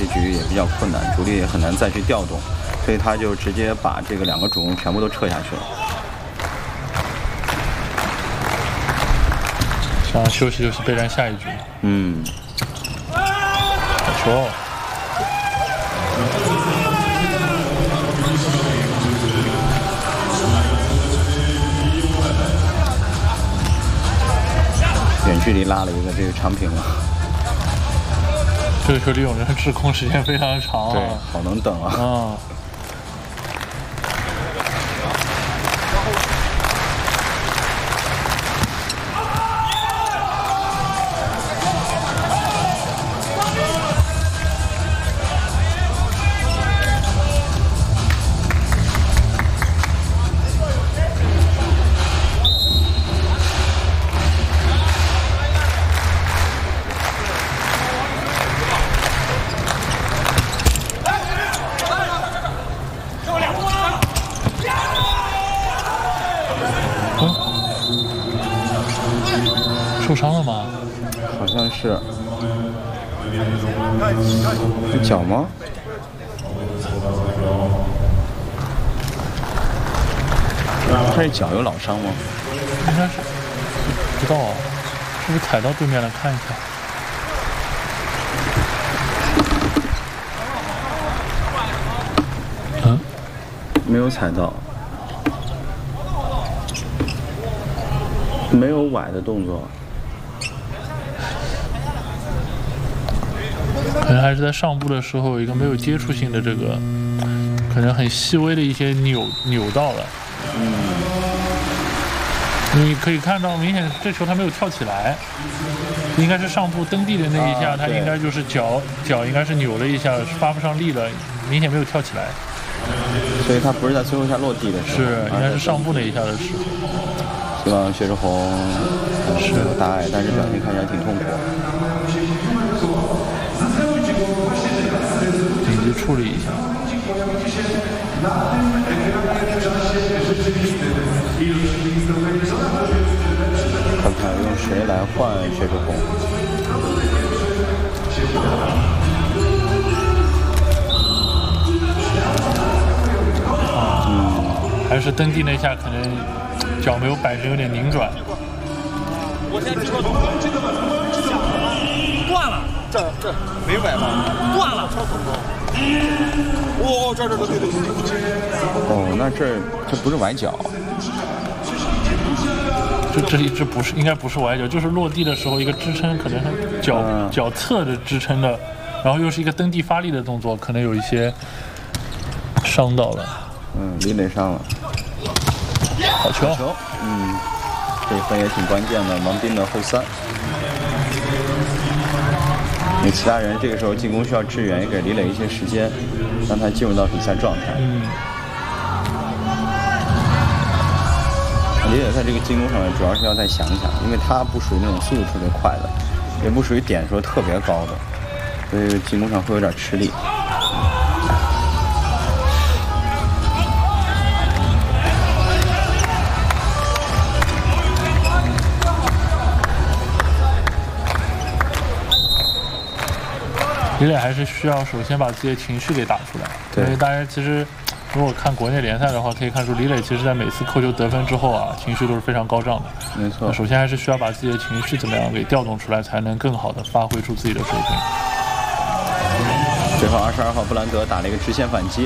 这局也比较困难，主力也很难再去调动，所以他就直接把这个2个主攻全部都撤下去了。 想休息休息，备战下一局。好球！ 远距离拉了一个这个长平了。 这个球李永仁滞空时间非常长啊， 对，好能等啊。 受伤了吗？ 好像是。是脚吗？他是脚有老伤吗？ 应该是，不知道啊，是不是踩到对面了？看一下。 没有踩到，没有崴的动作。 可能还是在上步的时候有一个没有接触性的这个，可能很细微的一些扭到了。你可以看到，明显这球他没有跳起来，应该是上步蹬地的那一下，他应该就是脚应该是扭了一下，发不上力了，明显没有跳起来。 所以他不是在最后一下落地的时候， 是应该是上步那一下的时候。 希望薛之宏是有大碍，但是表现看起来挺痛苦。 紧急处理一下。 看看用谁来换薛之宏。 还是蹬地那下可能脚没有摆成，有点拧转。 我现在知道断了，这没崴吗？断了，哦，这对。 哦，那这不是崴脚， 这一只不是，应该不是崴脚，就是落地的时候一个支撑，可能是脚侧的支撑的，然后又是一个蹬地发力的动作，可能有一些伤到了。 李磊伤了。 好球！ 这一分也挺关键的，王斌的后3。因为其他人这个时候进攻需要支援，也给李磊一些时间，让他进入到比赛状态。李磊在这个进攻上面主要是要再想一想，因为他不属于那种速度特别快的，也不属于点说特别高的，所以进攻上会有点吃力。 李磊还是需要首先把自己的情绪给打出来，因为大家其实如果看国内联赛的话，可以看出李磊其实在每次扣球得分之后啊，情绪都是非常高涨的。 没错， 首先还是需要把自己的情绪怎么样给调动出来，才能更好的发挥出自己的水平。 最后22号布兰德打了一个直线反击。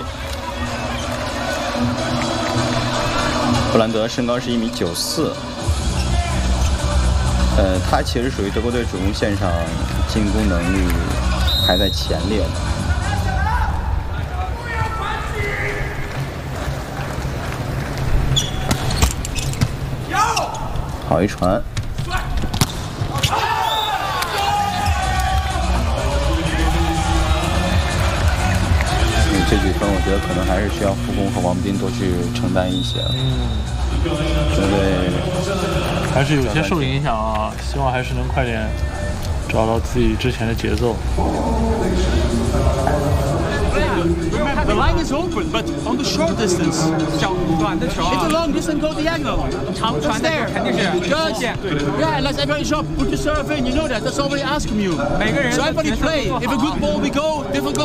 布兰德身高是1.94米，他其实属于德国队主攻线上进攻能力排在前列的。好一传。这几分我觉得可能还是需要傅工和王斌多去承担一些。对， 还是有些受影响啊，希望还是能快点找到自己之前的节奏。 The line is open, but on the short distance. 小短的球 It's a long distance, go diagonal. 长传的肯定是 good. Yeah, let's everybody shot, put your serve in. You know that. That's all we ask from you. 每个人 So everybody play. If a good ball we go, difficult.